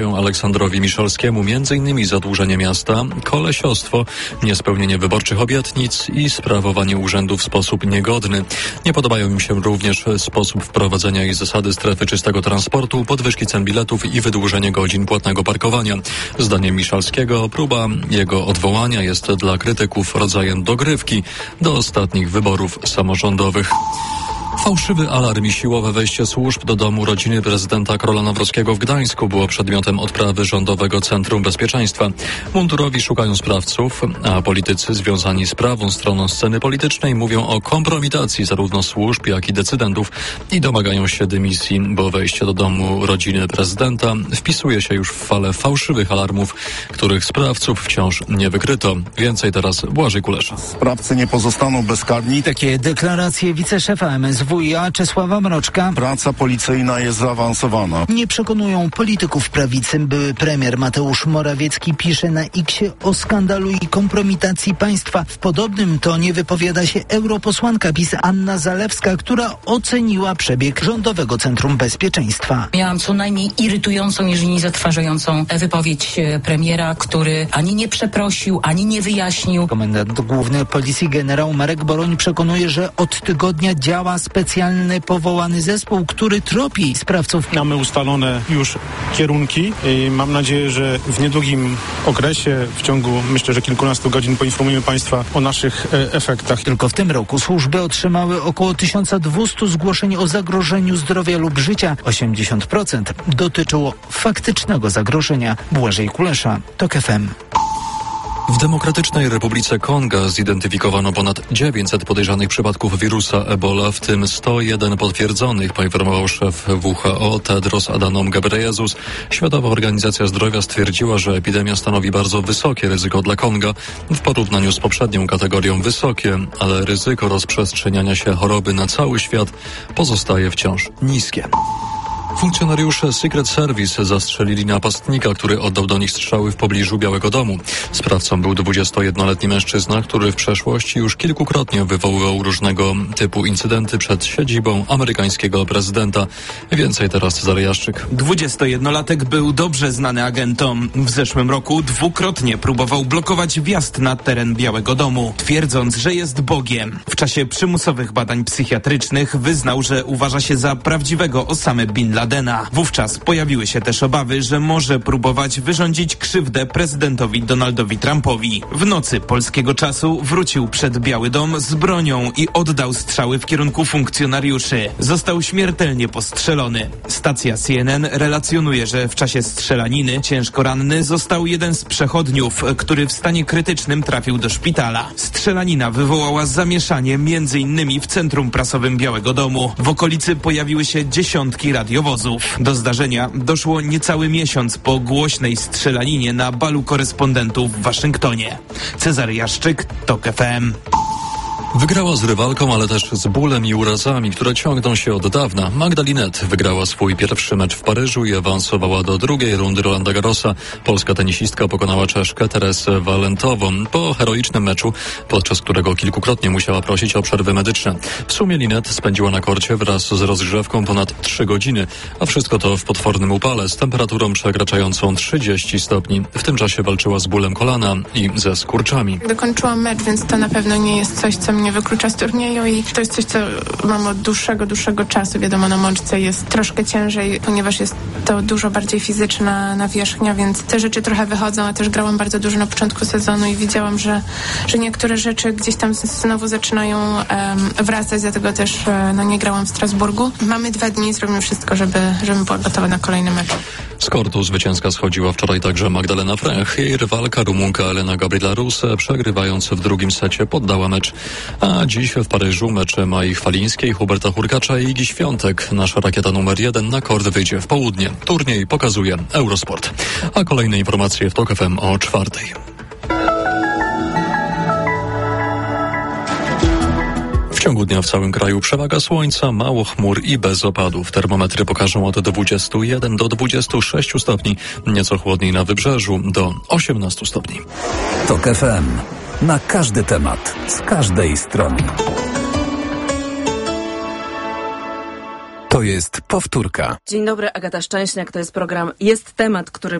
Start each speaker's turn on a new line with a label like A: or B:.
A: Aleksandrowi Miszalskiemu m.in. zadłużenie miasta, kolesiostwo, niespełnienie wyborczych obietnic i sprawowanie urzędu w sposób niegodny. Nie podobają im się również sposób wprowadzenia i zasady strefy czystego transportu, podwyżki cen biletów i wydłużenie godzin płatnego parkowania. Zdaniem Miszalskiego próba jego odwołania jest dla krytyków rodzajem dogrywki do ostatnich wyborów samorządowych. Fałszywy alarm i siłowe wejście służb do domu rodziny prezydenta Karola Nawrockiego w Gdańsku było przedmiotem odprawy Rządowego Centrum Bezpieczeństwa. Mundurowi szukają sprawców, a politycy związani z prawą stroną sceny politycznej mówią o kompromitacji zarówno służb, jak i decydentów i domagają się dymisji, bo wejście do domu rodziny prezydenta wpisuje się już w falę fałszywych alarmów, których sprawców wciąż nie wykryto. Więcej teraz Błażej Kulesza.
B: Sprawcy nie pozostaną bezkarni.
C: Takie deklaracje wiceszefa MSWiA Czesława Mroczka.
B: Praca policyjna jest zaawansowana.
C: Nie przekonują polityków prawicy. Były premier Mateusz Morawiecki pisze na X-ie o skandalu i kompromitacji państwa. W podobnym tonie wypowiada się europosłanka PiS Anna Zalewska, która oceniła przebieg Rządowego Centrum Bezpieczeństwa.
D: Miałam co najmniej irytującą, jeżeli nie zatrważającą wypowiedź premiera, który ani nie przeprosił, ani nie wyjaśnił.
C: Komendant główny Policji generał Marek Boroń przekonuje, że od tygodnia działa specjalny powołany zespół, który tropi sprawców.
E: Mamy ustalone już kierunki i mam nadzieję, że w niedługim okresie, w ciągu myślę, że kilkunastu godzin poinformujemy Państwa o naszych efektach.
C: Tylko w tym roku służby otrzymały około 1200 zgłoszeń o zagrożeniu zdrowia lub życia. 80% dotyczyło faktycznego zagrożenia. Błażej Kulesza, TOK FM.
A: W Demokratycznej Republice Konga zidentyfikowano ponad 900 podejrzanych przypadków wirusa Ebola, w tym 101 potwierdzonych, poinformował szef WHO Tedros Adhanom Ghebreyesus. Światowa Organizacja Zdrowia stwierdziła, że epidemia stanowi bardzo wysokie ryzyko dla Konga w porównaniu z poprzednią kategorią wysokie, ale ryzyko rozprzestrzeniania się choroby na cały świat pozostaje wciąż niskie. Funkcjonariusze Secret Service zastrzelili napastnika, który oddał do nich strzały w pobliżu Białego Domu. Sprawcą był 21-letni mężczyzna, który w przeszłości już kilkukrotnie wywoływał różnego typu incydenty przed siedzibą amerykańskiego prezydenta. Więcej teraz Cezary Jaszczyk.
F: 21-latek był dobrze znany agentom. W zeszłym roku dwukrotnie próbował blokować wjazd na teren Białego Domu, twierdząc, że jest Bogiem. W czasie przymusowych badań psychiatrycznych wyznał, że uważa się za prawdziwego Osamę Bin Ladena. Wówczas pojawiły się też obawy, że może próbować wyrządzić krzywdę prezydentowi Donaldowi Trumpowi. W nocy polskiego czasu wrócił przed Biały Dom z bronią i oddał strzały w kierunku funkcjonariuszy. Został śmiertelnie postrzelony. Stacja CNN relacjonuje, że w czasie strzelaniny ciężko ranny został jeden z przechodniów, który w stanie krytycznym trafił do szpitala. Strzelanina wywołała zamieszanie m.in. w centrum prasowym Białego Domu. W okolicy pojawiły się dziesiątki radiowozów. Do zdarzenia doszło niecały miesiąc po głośnej strzelaninie na balu korespondentów w Waszyngtonie. Cezary Jaszczyk, TOK FM.
A: Wygrała z rywalką, ale też z bólem i urazami, które ciągną się od dawna. Magda Linette wygrała swój pierwszy mecz w Paryżu i awansowała do drugiej rundy Rolanda Garrosa. Polska tenisistka pokonała Czeszkę Teresę Walentową po heroicznym meczu, podczas którego kilkukrotnie musiała prosić o przerwy medyczne. W sumie Linette spędziła na korcie wraz z rozgrzewką ponad 3 godziny, a wszystko to w potwornym upale z temperaturą przekraczającą 30 stopni. W tym czasie walczyła z bólem kolana i ze skurczami.
G: Dokończyłam mecz, więc to na pewno nie jest coś, co mnie wyklucza z turnieju i to jest coś, co mam od dłuższego czasu. Wiadomo, na mączce jest troszkę ciężej, ponieważ jest to dużo bardziej fizyczna nawierzchnia, więc te rzeczy trochę wychodzą, a też grałam bardzo dużo na początku sezonu i widziałam, że niektóre rzeczy gdzieś tam znowu zaczynają wracać, dlatego też nie grałam w Strasburgu. Mamy 2 dni, zrobimy wszystko, żeby była gotowa na kolejny mecz.
A: Z kortu zwycięska schodziła wczoraj także Magdalena Frech. Jej rywalka Rumunka Elena Gabriela Ruse, przegrywając w drugim secie, poddała mecz. A dziś w Paryżu mecze Mai Chwalińskiej, Huberta Hurkacza i Igi Świątek. Nasza rakieta numer 1 na kort wyjdzie w południe. Turniej pokazuje Eurosport. A kolejne informacje w TOK FM o 4:00. W ciągu dnia w całym kraju przewaga słońca, mało chmur i bez opadów. Termometry pokażą od 21 do 26 stopni. Nieco chłodniej na wybrzeżu do 18 stopni.
H: TOK FM. Na każdy temat, z każdej strony. To
I: To jest powtórka.
J: Dzień dobry, Agata Szczęśniak. To jest program Jest Temat, który